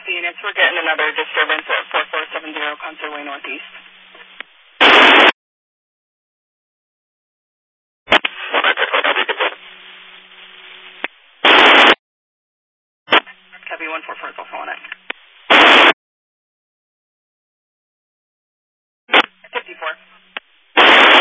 the units. We're getting another disturbance at 4470 Concert Way Northeast. Copy 144 Golf.